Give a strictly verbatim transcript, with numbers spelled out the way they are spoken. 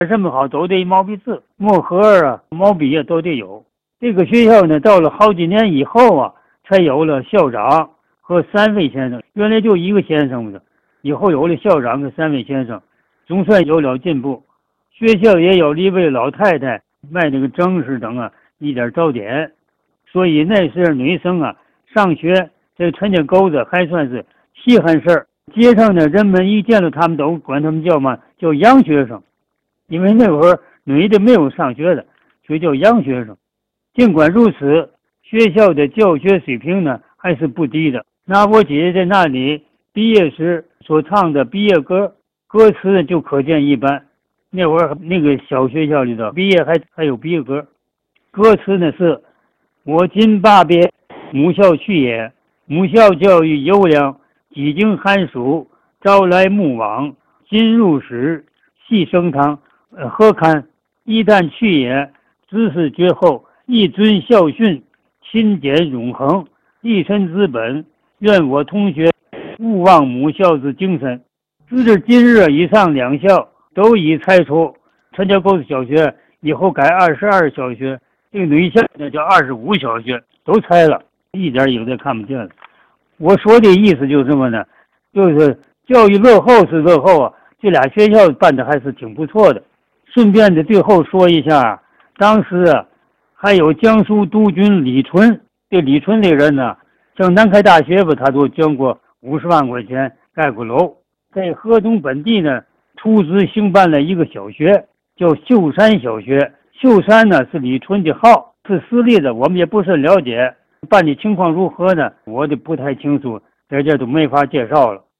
什么好都得毛笔字、墨盒啊、毛笔啊都得有。这个学校呢，到了好几年以后啊，才有了校长和三位先生。原来就一个先生的，以后有了校长和三位先生，总算有了进步。学校也有了一位老太太卖那个蒸食等啊一点早点，所以那时女生啊上学这陈家沟子还算是稀罕事儿。街上呢，人们一见到他们都管他们叫嘛，叫洋学生，因为那会儿女的没有上学的，所以叫洋学生。尽管如此，学校的教学水平呢还是不低的。拿我姐姐在那里毕业时所唱的毕业歌，歌词就可见一斑。那会儿那个小学校里头毕业还还有毕业歌，歌词呢是：我今罢别，母校去也，母校教育优良，几经寒暑，朝来暮往，今入史，系升堂，呃，何堪？一旦去也，知识绝后，一尊校训，勤俭永恒，立身资本。愿我同学勿忘母校之精神。时至今日，以上两校都已拆除，陈家沟子小学以后改二十二小学，这个女校呢叫二十五小学，都拆了，一点有的看不见了。我说的意思就是什么呢？就是教育落后是落后啊，这俩学校办的还是挺不错的。顺便的最后说一下，当时啊还有江苏督军李纯，这李纯这个人呢，像南开大学吧，他都捐过五十万块钱盖过楼。在河东本地呢，出资兴办了一个小学，叫秀山小学。秀山呢是李纯的号，是私立的，我们也不是了解。办理情况如何呢？我就不太清楚，在这都没法介绍了。